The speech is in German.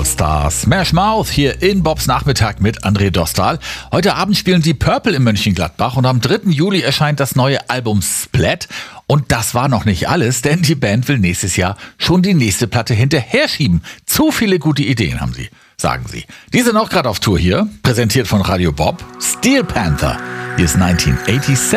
Superstar Smash Mouth hier in Bobs Nachmittag mit André Dostal. Heute Abend spielen die Purple in Mönchengladbach und am 3. Juli erscheint das neue Album Splat. Und das war noch nicht alles, denn die Band will nächstes Jahr schon die nächste Platte hinterher schieben. Zu viele gute Ideen haben sie, sagen sie. Die sind auch gerade auf Tour hier, präsentiert von Radio Bob. Steel Panther, hier ist 1987.